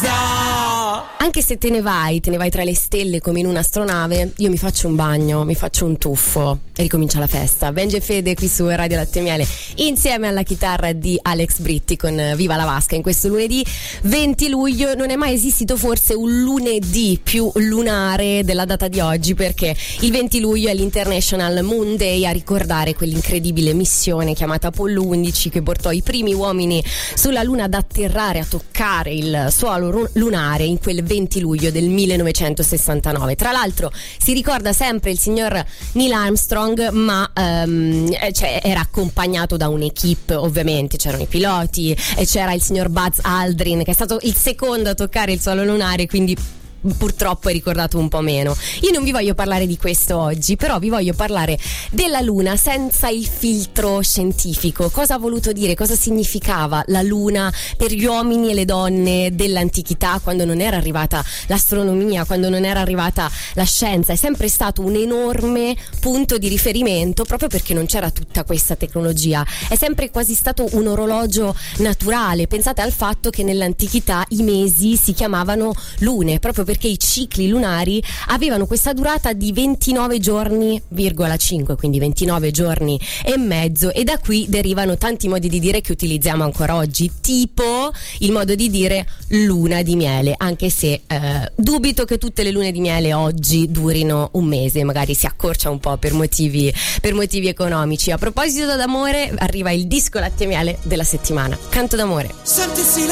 Anche se te ne vai tra le stelle come in un'astronave, io mi faccio un bagno, mi faccio un tuffo e ricomincia la festa. Benji e Fede qui su Radio Latte e Miele, insieme alla chitarra di Alex Britti con Viva la Vasca. In questo lunedì 20 luglio non è mai esistito forse un lunedì più lunare della data di oggi, perché il 20 luglio è l'International Moon Day, a ricordare quell'incredibile missione chiamata Apollo 11 che portò i primi uomini sulla Luna ad atterrare, a toccare il suolo lunare in quel 20 luglio del 1969. Tra l'altro si ricorda sempre il signor Neil Armstrong, ma era accompagnato da un'equipe, ovviamente c'erano i piloti e c'era il signor Buzz Aldrin, che è stato il secondo a toccare il suolo lunare, quindi purtroppo è ricordato un po' meno. Io non vi voglio parlare di questo oggi, però vi voglio parlare della Luna senza il filtro scientifico. Cosa ha voluto dire, cosa significava la Luna per gli uomini e le donne dell'antichità, quando non era arrivata l'astronomia, quando non era arrivata la scienza. È sempre stato un enorme punto di riferimento, proprio perché non c'era tutta questa tecnologia. È sempre quasi stato un orologio naturale. Pensate al fatto che nell'antichità i mesi si chiamavano lune, proprio perché i cicli lunari avevano questa durata di 29 giorni,5, quindi 29 giorni e mezzo, e da qui derivano tanti modi di dire che utilizziamo ancora oggi, tipo il modo di dire luna di miele, anche se dubito che tutte le lune di miele oggi durino un mese, magari si accorcia un po' per motivi economici. A proposito d'amore, arriva il disco Latte e Miele della settimana. Canto d'amore. Senti il silenzio